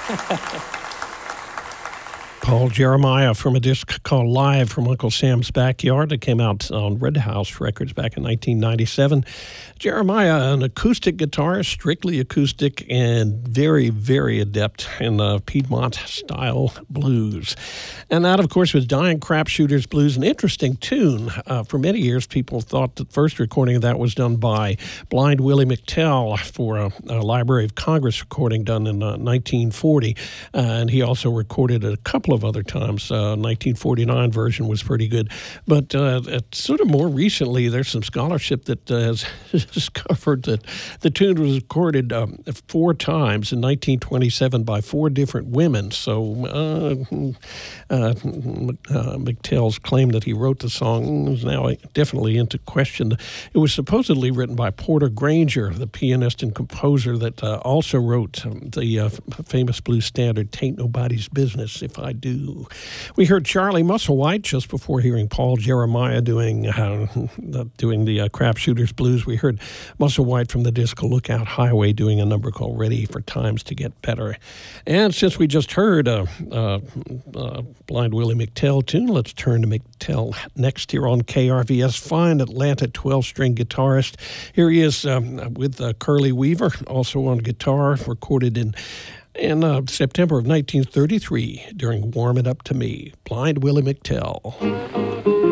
Paul Jeremiah from a disc called Live from Uncle Sam's Backyard that came out on Red House Records back in 1997. Jeremiah, an acoustic guitarist, strictly acoustic, and very, very adept in Piedmont-style blues. And that, of course, was Dying Crapshooters Blues, an interesting tune. For many years, people thought the first recording of that was done by Blind Willie McTell for a Library of Congress recording done in 1940. And he also recorded a couple of other times. 1949 version was pretty good. But sort of more recently, there's some scholarship that has discovered that the tune was recorded 4 times in 1927 by 4 different women. So McTell's claim that he wrote the song is now definitely into question. It was supposedly written by Porter Granger, the pianist and composer that also wrote the famous blues standard, "Tain't Nobody's Business If I Do." We heard Charlie Musselwhite just before hearing Paul Jeremiah doing the Crapshooters Blues. We heard Musselwhite from the disc Lookout Highway doing a number called Ready for Times to Get Better. And since we just heard Blind Willie McTell tune, let's turn to McTell next here on KRVS. Fine Atlanta 12-string guitarist. Here he is with Curly Weaver, also on guitar, recorded in September of 1933 during Warm It Up to Me. Blind Willie McTell.